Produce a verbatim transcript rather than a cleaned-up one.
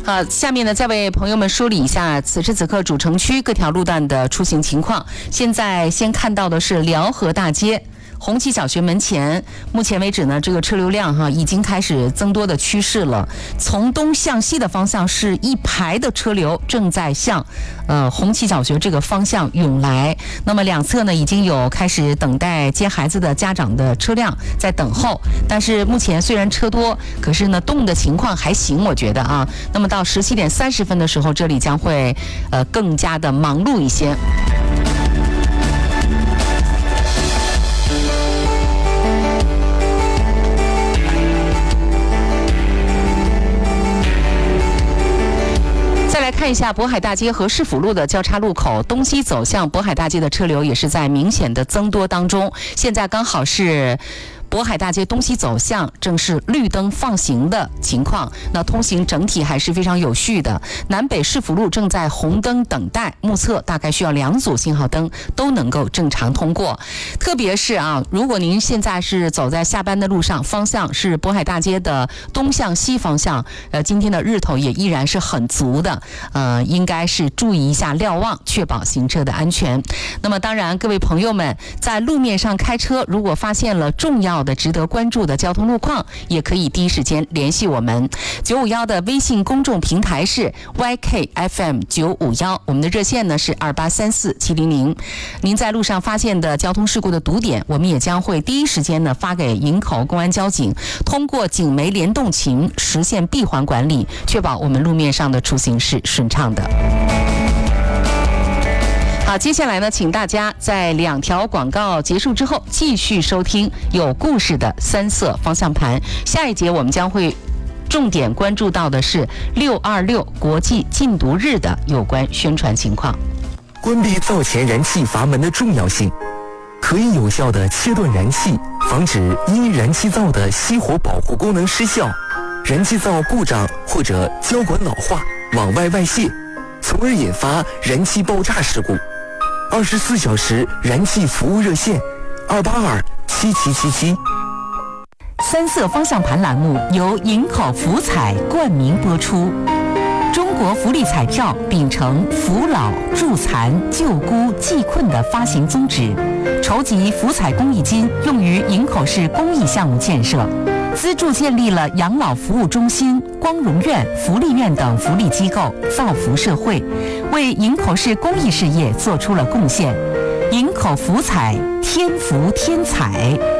好，下面呢再为朋友们梳理一下此时此刻主城区各条路段的出行情况。现在先看到的是辽河大街红旗小学门前，目前为止呢，这个车流量哈已经开始增多的趋势了。从东向西的方向是一排的车流正在向呃红旗小学这个方向涌来。那么两侧呢已经有开始等待接孩子的家长的车辆在等候，但是目前虽然车多，可是呢动的情况还行，我觉得啊。那么到十七点三十分的时候，这里将会呃更加的忙碌一些。来看一下渤海大街和市府路的交叉路口，东西走向渤海大街的车流也是在明显的增多当中。现在刚好是渤海大街东西走向正是绿灯放行的情况，那通行整体还是非常有序的。南北市府路正在红灯等待，目测大概需要两组信号灯都能够正常通过。特别是啊，如果您现在是走在下班的路上，方向是渤海大街的东向西方向，呃，今天的日头也依然是很足的，呃，应该是注意一下瞭望，确保行车的安全。那么当然，各位朋友们在路面上开车，如果发现了重要的值得关注的交通路况，也可以第一时间联系我们。九五一的微信公众平台是 Y K F M 九五一，我们的热线呢是二八三四七零零。您在路上发现的交通事故的堵点，我们也将会第一时间呢发给营口公安交警，通过警媒联动情实现闭环管理，确保我们路面上的出行是顺畅的。好，接下来呢，请大家在两条广告结束之后，继续收听有故事的三色方向盘。下一节我们将会重点关注到的是六二六国际禁毒日的有关宣传情况。 关闭灶前燃气阀门的重要性，可以有效地切断燃气，防止因燃气灶的熄火保护功能失效、燃气灶故障或者胶管老化往外外泄，从而引发燃气爆炸事故。二十四小时燃气服务热线二八二七七七七。 三色方向盘栏目由营口福彩冠名播出。中国福利彩票秉承扶老助残救孤济困的发行宗旨，筹集福彩公益金用于营口市公益项目建设，资助建立了养老服务中心、光荣院、福利院等福利机构，造福社会，为营口市公益事业做出了贡献。营口福彩，天福天彩。